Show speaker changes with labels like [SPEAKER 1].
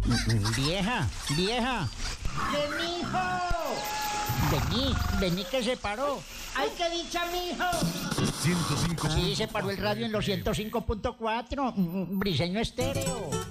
[SPEAKER 1] Vieja, vieja.
[SPEAKER 2] ¡Que mijo!
[SPEAKER 1] Vení que se paró.
[SPEAKER 2] ¡Ay, qué dicha, mijo!
[SPEAKER 3] 105.
[SPEAKER 1] Sí, se paró el radio en los 105.4. Briseño Estéreo.